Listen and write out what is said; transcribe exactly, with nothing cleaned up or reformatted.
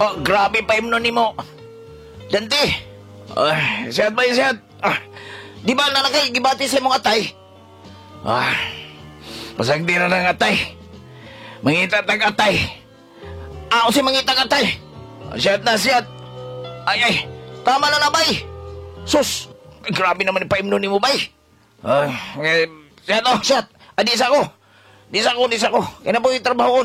Oh, grabe pa imno ni mo. Dante. Ay, siyat ba yung siyat? Ah, di ba nalagay gibati sa imong atay? Ah, pasagdi na ng atay. Mangita tag atay. Ah, o si mangita tag atay. Siyat na siyat. Ay, ay, tama na na, bay. Sus, grabe naman yung paimno ni mo, bay. Ay, eh, siyat, oh, siyat. Adi sa ko. Di sa ko, di sa ko. Kaya na po yung trabaho ko.